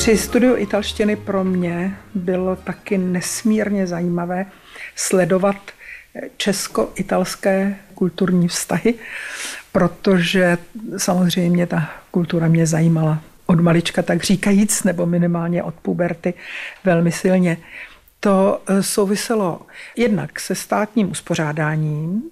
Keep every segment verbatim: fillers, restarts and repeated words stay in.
Při studiu italštiny pro mě bylo taky nesmírně zajímavé sledovat česko-italské kulturní vztahy, protože samozřejmě ta kultura mě zajímala od malička, tak říkajíc, nebo minimálně od puberty velmi silně. To souviselo jednak se státním uspořádáním,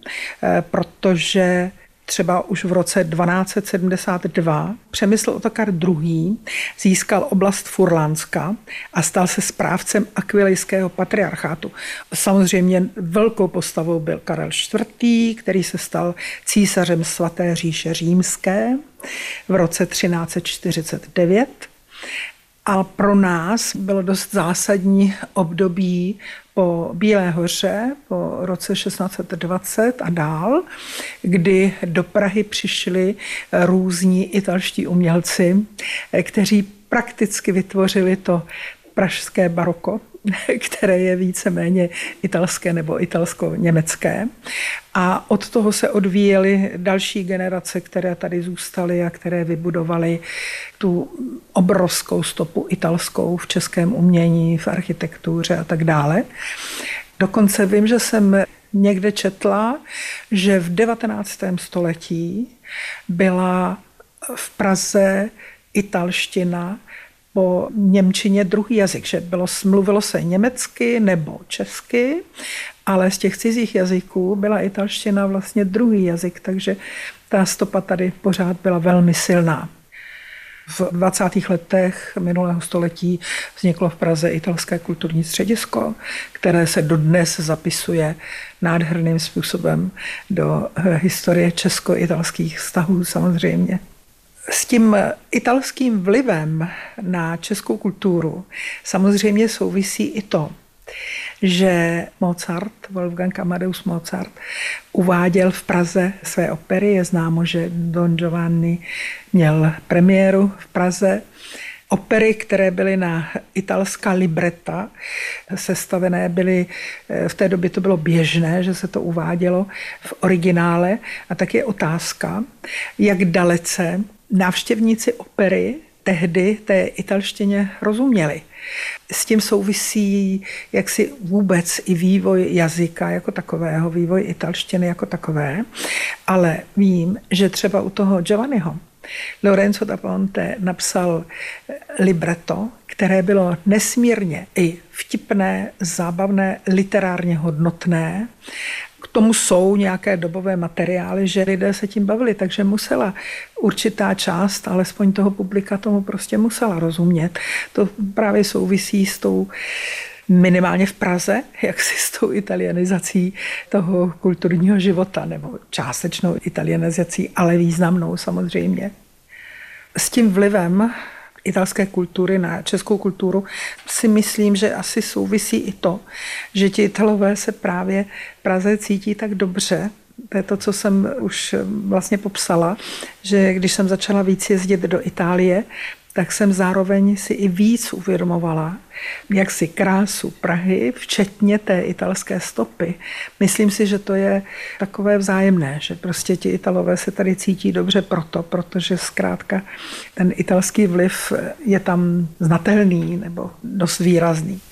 protože třeba už v roce dvanáct set sedmdesát dva Přemysl Otakar druhý. získal oblast Furlánska a stal se správcem Akvilejského patriarchátu. Samozřejmě velkou postavou byl Karel čtvrtý., který se stal císařem svaté říše římské v roce třináct set čtyřicet devět. A pro nás bylo dost zásadní období po Bílé hoře, po roce šestnáct set dvacet a dál, kdy do Prahy přišli různí italští umělci, kteří prakticky vytvořili to pražské baroko, které je víceméně italské nebo italsko-německé. A od toho se odvíjely další generace, které tady zůstaly a které vybudovaly tu obrovskou stopu italskou v českém umění, v architektuře a tak dále. Dokonce vím, že jsem někde četla, že v devatenáctém století byla v Praze italština po němčině druhý jazyk, že bylo, mluvilo se německy nebo česky, ale z těch cizích jazyků byla italština vlastně druhý jazyk, takže ta stopa tady pořád byla velmi silná. V dvacátých letech minulého století vzniklo v Praze italské kulturní středisko, které se dodnes zapisuje nádherným způsobem do historie česko-italských vztahů samozřejmě. S tím italským vlivem na českou kulturu samozřejmě souvisí i to, že Mozart, Wolfgang Amadeus Mozart, uváděl v Praze své opery. Je známo, že Don Giovanni měl premiéru v Praze. Opery, které byly na italská libreta sestavené, byly, v té době to bylo běžné, že se to uvádělo v originále. A tak je otázka, jak dalece návštěvníci opery tehdy té italštině rozuměli. S tím souvisí jaksi vůbec i vývoj jazyka jako takového, vývoj italštiny jako takové, ale vím, že třeba u toho Giovanniho Lorenzo da Ponte napsal libretto, které bylo nesmírně i vtipné, zábavné, literárně hodnotné. K tomu jsou nějaké dobové materiály, že lidé se tím bavili, takže musela určitá část, alespoň toho publika, tomu prostě musela rozumět. To právě souvisí s tou minimálně v Praze, jak si s tou italianizací toho kulturního života, nebo částečnou italianizací, ale významnou samozřejmě. S tím vlivem italské kultury na českou kulturu si myslím, že asi souvisí i to, že ti Italové se právě v Praze cítí tak dobře. To je to, co jsem už vlastně popsala, že když jsem začala víc jezdit do Itálie, tak jsem zároveň si i víc uvědomovala, jak si krásu Prahy, včetně té italské stopy. Myslím si, že to je takové vzájemné, že prostě ti Italové se tady cítí dobře proto, protože zkrátka ten italský vliv je tam znatelný nebo dost výrazný.